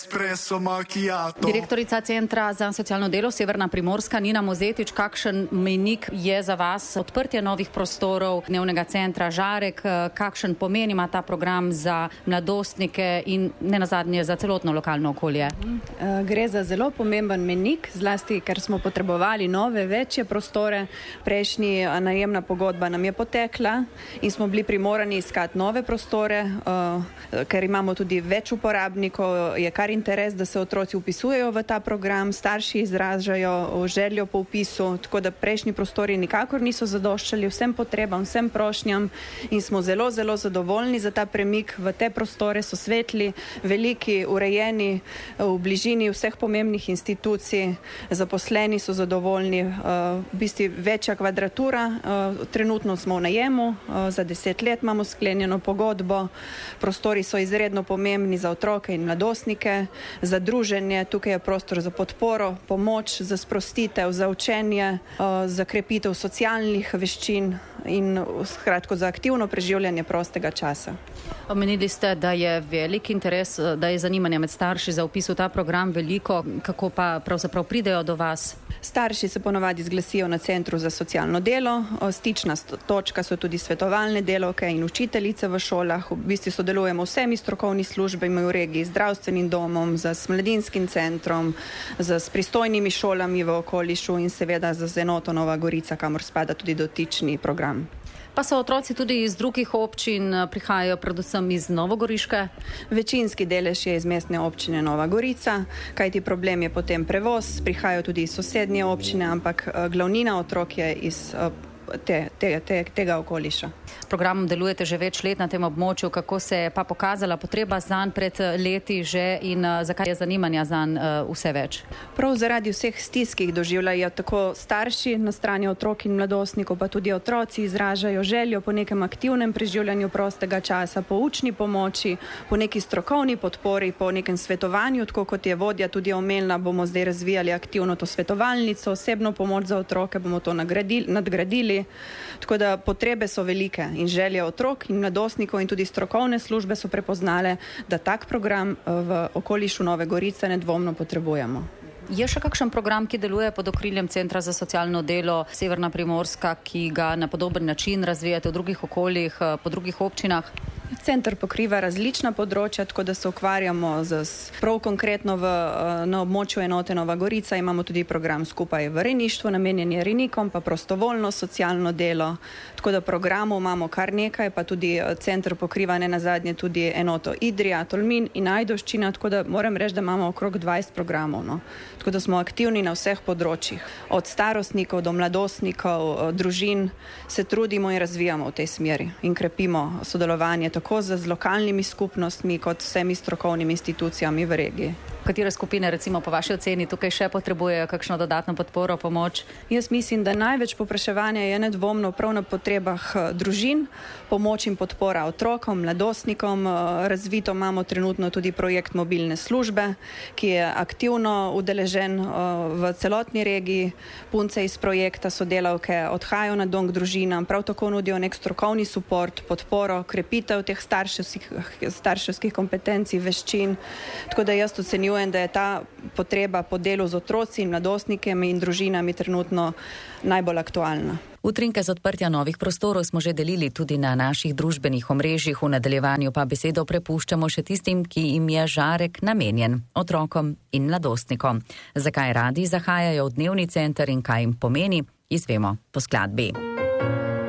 Direktorica Centra za socialno delo Severna Primorska Nina Mozetič, kakšen mejnik je za vas odprtje novih prostorov dnevnega centra Žarek, kakšen pomen ima ta program za mladostnike in nenazadnje za celotno lokalno okolje? Gre za zelo pomemben mejnik, zlasti ker smo potrebovali nove, večje prostore. Prejšnji najemna pogodba nam je potekla in smo bili primorani iskati nove prostore, ker imamo tudi več uporabnikov, je kar interes, da se otroci upisujejo v ta program, starši izražajo željo po upisu, tako da prejšnji prostori nikakor niso zadoščali vsem potrebam, vsem prošnjam in smo zelo, zelo zadovoljni za ta premik. V te prostore so svetli, veliki, urejeni, v bližini vseh pomembnih institucij, zaposleni so zadovoljni, v bistvu večja kvadratura, trenutno smo v najemu, za 10 let imamo sklenjeno pogodbo, prostori so izredno pomembni za otroke in mladostnike, za druženje, tukaj je prostor za podporo, pomoč, za sprostitev, za učenje, za krepitev socialnih veščin in skratko za aktivno preživljanje prostega časa. Omenili ste, da je velik interes, da je zanimanje med starši za vpis v ta program veliko, kako pa pravzaprav pridejo do vas? Starši se ponavadi zglasijo na Centru za socialno delo, stična točka so tudi svetovalne delavke in učiteljice v šolah, v bistvu sodelujemo vsemi strokovnimi službami v regiji, zdravstvenim domom, s mladinskim centrom, s pristojnimi šolami v okolišu in seveda z enoto Nova Gorica, kamor spada tudi dotični program. Pa so otroci tudi iz drugih občin, prihajajo predvsem iz Novogoriške? Večinski delež je iz mestne občine Nova Gorica, kajti problem je potem prevoz, prihajajo tudi iz sosednje občine, ampak glavnina otrok je iz tega okoliša. S programom delujete že več let na tem območju, kako se je pa pokazala potreba zanj pred leti že in zakaj je zanimanja zanj vse več? Prav zaradi vseh stisk, ki jih doživljajo tako starši na strani otrok in mladostnikov, pa tudi otroci izražajo željo po nekem aktivnem preživljanju prostega časa, po učni pomoči, po neki strokovni podpori, po nekem svetovanju, tako kot je vodja tudi omenila, bomo zdaj razvijali aktivno to svetovalnico, osebno pomoč za otroke, bomo to nadgradili. Tako da potrebe so velike in želje otrok in mladostnikov in tudi strokovne službe so prepoznale, da tak program v okolišu Nove Gorice nedvomno potrebujemo. Je še kakšen program, ki deluje pod okriljem Centra za socialno delo Severna Primorska, ki ga na podoben način razvijate v drugih okoljih, po drugih občinah? Center pokriva različna področja, tako da se ukvarjamo prav konkretno na območju enote Nova Gorica. Imamo tudi program skupaj v rejništvu, namenjen je rejnikom, pa prostovoljno socialno delo. Tako da programov imamo kar nekaj, pa tudi center pokriva nenazadnje tudi enoto Idrija, Tolmin in Ajdovščina, tako da moram reči, da imamo okrog 20 programov. No. Tako da smo aktivni na vseh področjih. Od starostnikov do mladostnikov, družin se trudimo in razvijamo v tej smeri in krepimo sodelovanje tako z lokalnimi skupnostmi kot vsemi strokovnimi institucijami v regiji. Katere skupine recimo po vaši oceni tukaj še potrebujejo kakšno dodatno podporo, pomoč? Jaz mislim, da največ povpraševanja je nedvomno prav na potrebah družin, pomoč in podpora otrokom, mladostnikom. Razvito imamo trenutno tudi projekt mobilne službe, ki je aktivno udeležen v celotni regiji. Punce iz projekta sodelavke odhajajo na dom k družinam, prav tako nudijo nek strokovni suport, podporo, krepitev teh starševskih kompetencij, veščin. Tako da jaz ocenjujem, da je ta potreba po delu z otroci in mladostnikami in družinami trenutno najbolj aktualna. Utrinke z odprtja novih prostorov smo že delili tudi na naših družbenih omrežjih, v nadaljevanju pa besedo prepuščamo še tistim, ki jim je Žarek namenjen, otrokom in mladostnikom. Zakaj radi zahajajo v dnevni center in kaj jim pomeni, izvemo po skladbi.